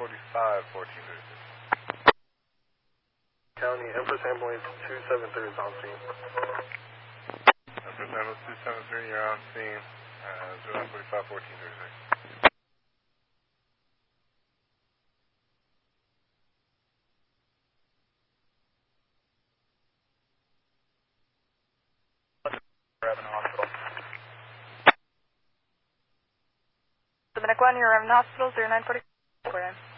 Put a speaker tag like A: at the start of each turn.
A: County, Empress Ambulance 273 is on scene.
B: Empress Ambulance 273, you're on scene. 0945-1436.
C: Dominic 1, you're in hospital, 0940.